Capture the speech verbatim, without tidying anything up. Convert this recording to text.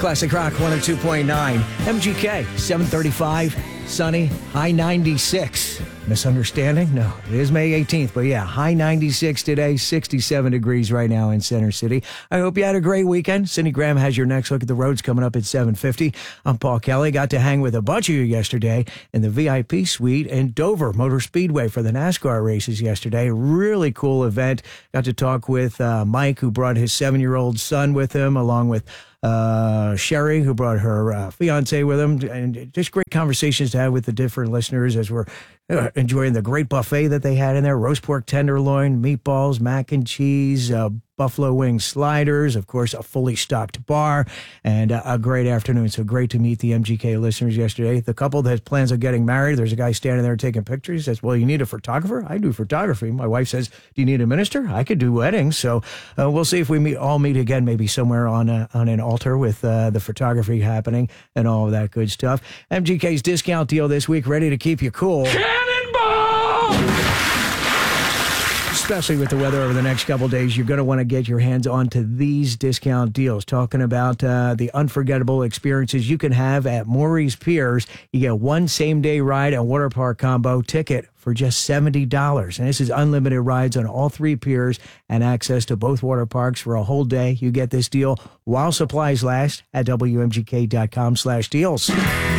Classic Rock one oh two point nine. M G K, seven thirty-five, sunny, high ninety-six. Misunderstanding? No, it is May eighteenth, but yeah, high ninety-six today, sixty-seven degrees right now in Center City. I hope you had a great weekend. Cindy Graham has your next look at the roads coming up at seven fifty. I'm Paul Kelly. Got to hang with a bunch of you yesterday in the V I P suite in Dover Motor Speedway for the NASCAR races yesterday. Really cool event. Got to talk with uh, Mike, who brought his seven-year-old son with him, along with Uh, Sherry, who brought her uh, fiance with him, and just great conversations to have with the different listeners as we're uh, enjoying the great buffet that they had in there. Roast pork tenderloin, meatballs, mac and cheese, uh, buffalo wing sliders, of course, a fully stocked bar, and uh, a great afternoon. So great to meet the M G K listeners yesterday. The couple that plans on getting married, there's a guy standing there taking pictures. He says, well, you need a photographer? I do photography. My wife says, do you need a minister? I could do weddings. So uh, we'll see if we meet, all meet again, maybe somewhere on a, on an altar with uh, the photography happening and all of that good stuff. M G K's discount deal this week, ready to keep you cool. Cannonball! Especially with the weather over the next couple of days, you're going to want to get your hands onto these discount deals. Talking about uh, the unforgettable experiences you can have at Maury's Piers. You get one same-day ride and water park combo ticket for just seventy dollars. And this is unlimited rides on all three piers and access to both water parks for a whole day. You get this deal while supplies last at W M G K dot com slash deals.